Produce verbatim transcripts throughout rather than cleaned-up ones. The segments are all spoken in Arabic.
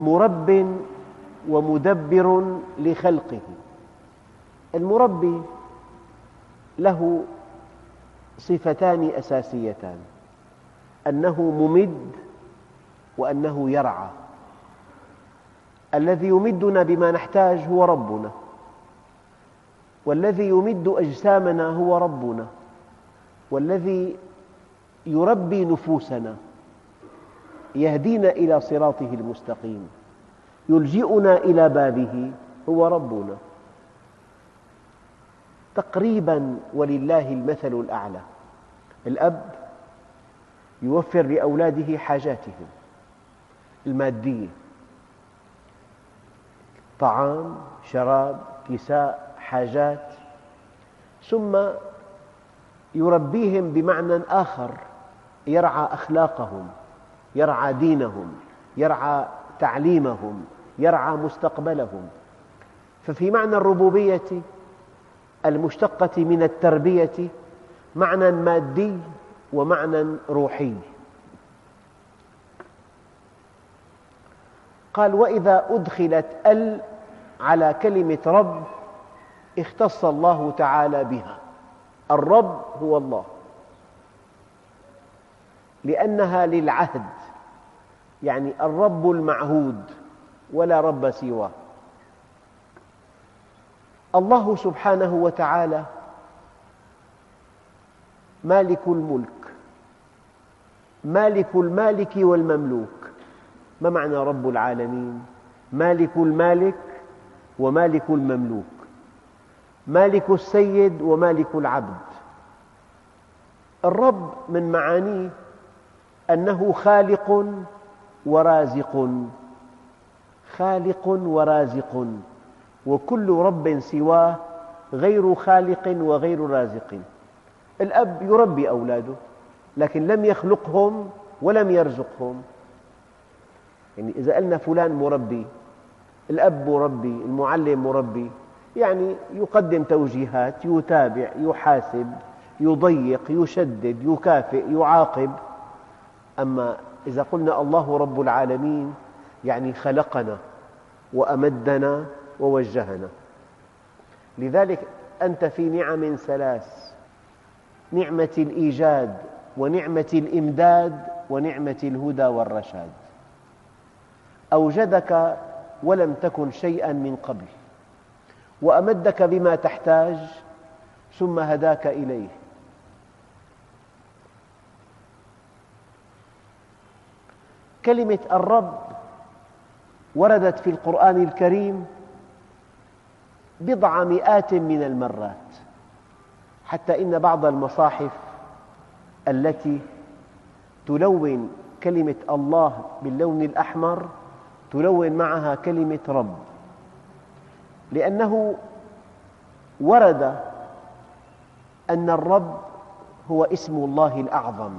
مرب ومدبر لخلقه. المربي له صفتان أساسيتان: أنه ممد وأنه يرعى. الذي يمدنا بما نحتاج هو ربنا، والذي يمد أجسامنا هو ربنا، والذي يربي نفوسنا يهدينا إلى صراطه المستقيم يلجئنا إلى بابه هو ربنا. تقريباً ولله المثل الأعلى. الأب يوفر لأولاده حاجاتهم المادية: طعام، شراب، كساء، حاجات. ثم يربيهم بمعنى آخر، يرعى أخلاقهم، يرعى دينهم، يرعى تعليمهم، يرعى مستقبلهم. ففي معنى الربوبية المشتقة من التربية معنى مادي ومعنى روحي. قال: وإذا أدخلت ال على كلمة رب اختص الله تعالى بها. الرب هو الله، لأنها للعهد، يعني الرب المعهود ولا رب سواه. الله سبحانه وتعالى مالك الملك، مالك المالك والمملوك. ما معنى رب العالمين؟ مالك المالك ومالك المملوك، مالك السيد ومالك العبد. الرب من معانيه أنه خالق ورازق، خالق ورازق، وكل رب سواه غير خالق وغير رازق. الأب يربي أولاده لكن لم يخلقهم ولم يرزقهم. يعني إذا قلنا فلان مربي، الأب مربي، المعلم مربي، يعني يقدم توجيهات، يتابع، يحاسب، يضيق، يشدد، يكافئ، يعاقب. أما إذا قلنا الله رب العالمين يعني خلقنا وأمدنا ووجهنا. لذلك أنت في نعم ثلاث: نعمة الإيجاد، ونعمة الإمداد، ونعمة الهدى والرشاد. أوجدك ولم تكن شيئاً من قبل، وأمدك بما تحتاج، ثم هداك إليه. كلمة الرب وردت في القرآن الكريم بضع مئات من المرات، حتى إن بعض المصاحف التي تلون كلمة الله باللون الأحمر تلون معها كلمة رب، لأنه ورد أن الرب هو اسم الله الأعظم.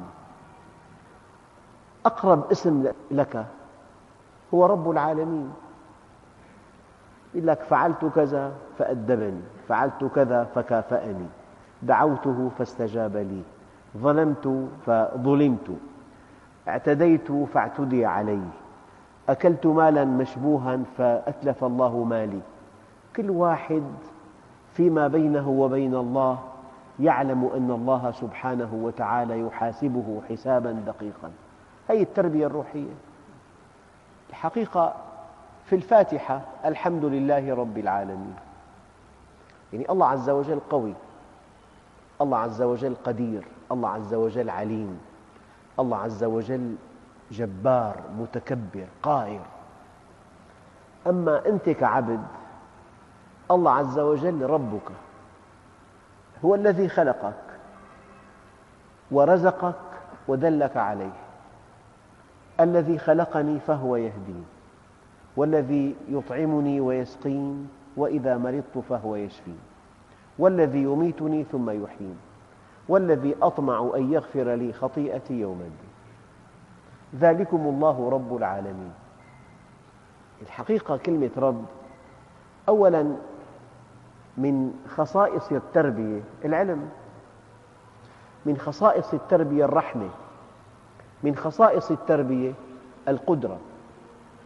أقرب اسم لك هو رب العالمين. يقول لك: فعلت كذا فأدبني، فعلت كذا فكافأني، دعوته فاستجاب لي، ظلمت فظلمت، اعتديت فاعتدي علي، أكلت مالا مشبوها فأتلف الله مالي. كل واحد فيما بينه وبين الله يعلم أن الله سبحانه وتعالى يحاسبه حسابا دقيقا. هذه التربية الروحية. الحقيقة في الفاتحة: الحمد لله رب العالمين. يعني الله عز وجل قوي، الله عز وجل قدير، الله عز وجل عليم، الله عز وجل جبار متكبر قاهر. أما أنت كعبد، الله عز وجل ربك، هو الذي خلقك ورزقك ودلك عليه. الذي خلقني فهو يهدين، والذي يطعمني ويسقين، وإذا مرضت فهو يشفين، والذي يميتني ثم يحيين، والذي أطمع أن يغفر لي خطيئتي يوم الدين. ذلكم الله رب العالمين. الحقيقة كلمة رب أولاً من خصائص التربية العلم، من خصائص التربية الرحمة، من خصائص التربية القدرة.